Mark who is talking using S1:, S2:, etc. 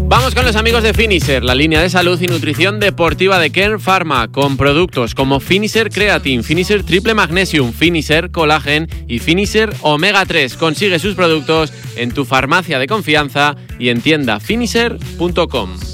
S1: Vamos con los amigos de Finisher, la línea de salud y nutrición deportiva de Kern Pharma, con productos como Finisher Creatine, Finisher Triple Magnesium, Finisher Collagen y Finisher Omega 3. Consigue sus productos en tu farmacia de confianza y en tienda finisher.com.